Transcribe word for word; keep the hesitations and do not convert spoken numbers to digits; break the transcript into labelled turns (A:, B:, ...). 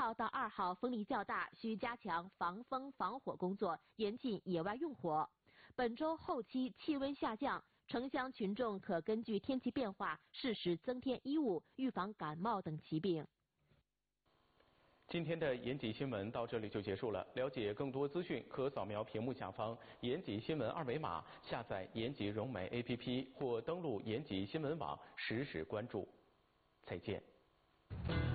A: 号到二号风力较大，需加强防风防火工作，严禁野外用火。本周后期气温下降，城乡群众可根据天气变化适时增添衣物，预防感冒等疾病。
B: 今天的延吉新闻到这里就结束了。了解更多资讯，可扫描屏幕下方延吉新闻二维码，下载延吉融媒 A P P 或登录延吉新闻网，实时关注。再见。